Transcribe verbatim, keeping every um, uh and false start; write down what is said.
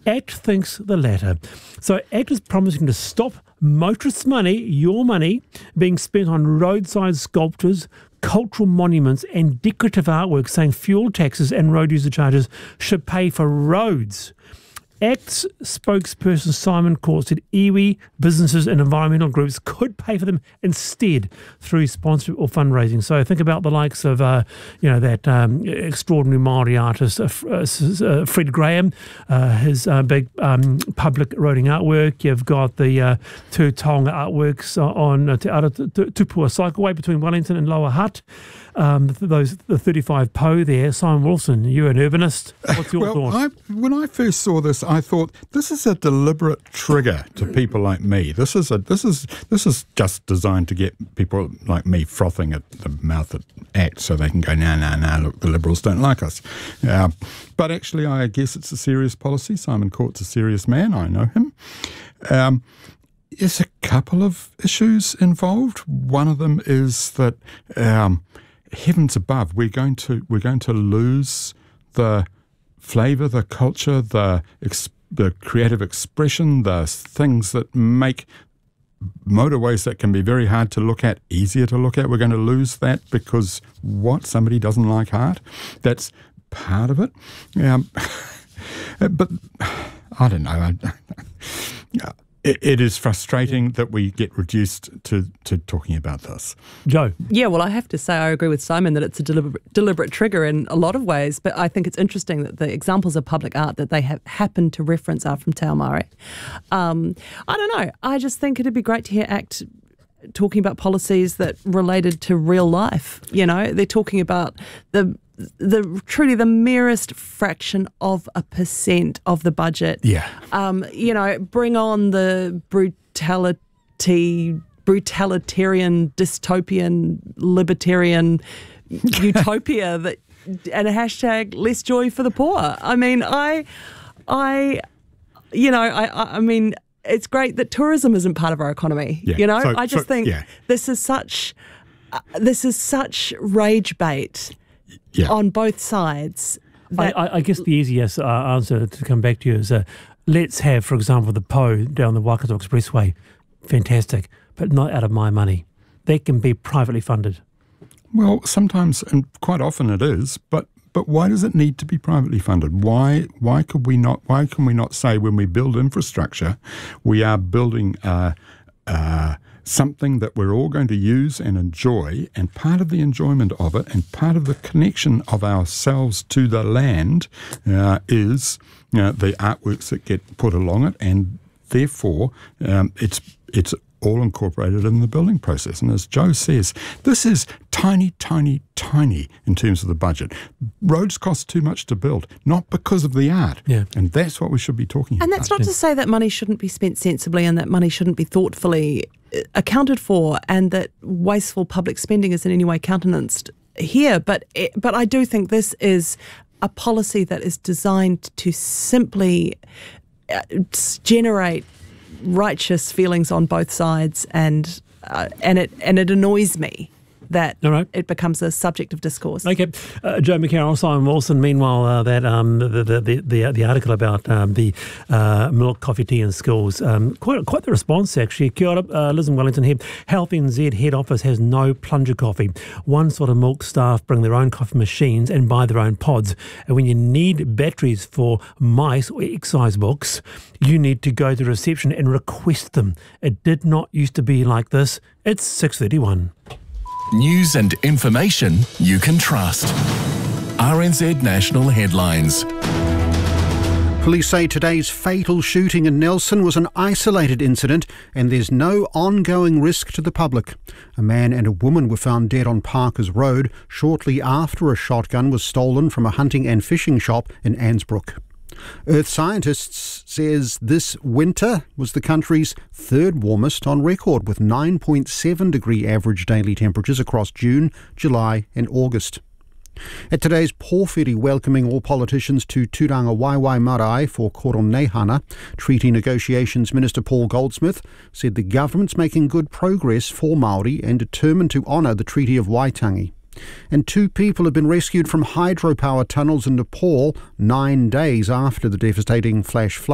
ACT thinks the latter. So ACT is promising to stop motorists' money, your money, being spent on roadside sculptures, cultural monuments and decorative artwork, saying fuel taxes and road user charges should pay for roads. ACT's spokesperson Simon Court said iwi businesses and environmental groups could pay for them instead through sponsorship or fundraising. So think about the likes of, uh, you know, that um, extraordinary Māori artist uh, uh, Fred Graham, uh, his uh, big um, public roading artwork. You've got the uh, two Tonga artworks on uh, Te Ara Tupua Cycleway between Wellington and Lower Hutt. Um, those the thirty-five Po there. Simon Wilson, you're an urbanist. What's your well, thought? I, when I first saw this, I thought this is a deliberate trigger to people like me. This is a this is this is just designed to get people like me frothing at the mouth at ACT so they can go, no, no, no, look, the Liberals don't like us. Uh, but actually, I guess it's a serious policy. Simon Court's a serious man. I know him. Um, there's a couple of issues involved. One of them is that. Um, Heavens above, we're going to we're going to lose the flavour, the culture, the ex, the creative expression, the things that make motorways that can be very hard to look at easier to look at. We're going to lose that because what? Somebody doesn't like art? That's part of it. Um, but I don't know. It, it is frustrating that we get reduced to, to talking about this. Joe? Yeah, well, I have to say I agree with Simon that it's a deliberate, deliberate trigger in a lot of ways, but I think it's interesting that the examples of public art that they have happened to reference are from Te Ao Māori. Um, I don't know. I just think it'd be great to hear ACT talking about policies that related to real life. You know, they're talking about the the truly the merest fraction of a percent of the budget. Yeah. Um, you know, bring on the brutality, brutalitarian, dystopian, libertarian utopia that, and a hashtag less joy for the poor. I mean, I, I, you know, I, I mean, it's great that tourism isn't part of our economy. Yeah. You know, So- I just so- think yeah. this is such, uh, this is such rage bait. Yeah. On both sides. I, I, I guess the easiest uh, answer to come back to you is uh, let's have, for example, the Po down the Waikato Expressway. Fantastic, but not out of my money. That can be privately funded. Well, sometimes and quite often it is, but but why does it need to be privately funded? Why why could we not? Why can we not say when we build infrastructure, we are building uh, uh, something that we're all going to use and enjoy, and part of the enjoyment of it and part of the connection of ourselves to the land uh, is you know, the artworks that get put along it, and therefore um, it's it's all incorporated in the building process. And as Joe says, this is tiny, tiny, tiny in terms of the budget. Roads cost too much to build, not because of the art. Yeah. And that's what we should be talking And about. that's not to say that money shouldn't be spent sensibly and that money shouldn't be thoughtfully accounted for and that wasteful public spending is in any way countenanced here. But it, but I do think this is a policy that is designed to simply uh, generate righteous feelings on both sides, and uh, and it and it annoys me that All right. it becomes a subject of discourse. Okay, uh, Joe McCarroll, Simon Wilson. Meanwhile, uh, that um, the, the the the the article about um, the uh, milk, coffee, tea in schools, um, quite quite the response actually. Kia ora, uh, Liz in Wellington here. Health N Z head office has no plunger coffee. One sort of milk staff bring their own coffee machines and buy their own pods. And when you need batteries for mice or exercise books, you need to go to reception and request them. It did not used to be like this. It's six thirty-one. News and information you can trust. R N Z National Headlines. Police say today's fatal shooting in Nelson was an isolated incident and there's no ongoing risk to the public. A man and a woman were found dead on Parkers Road shortly after a shotgun was stolen from a hunting and fishing shop in Ansbrook. Earth Scientists says this winter was the country's third warmest on record, with nine point seven degree average daily temperatures across June, July and August. At today's Pōwhiri welcoming all politicians to Tūranga Waiwai Marae for Koronehana, Treaty Negotiations Minister Paul Goldsmith said the government's making good progress for Māori and determined to honour the Treaty of Waitangi. And two people have been rescued from hydropower tunnels in Nepal nine days after the devastating flash flood.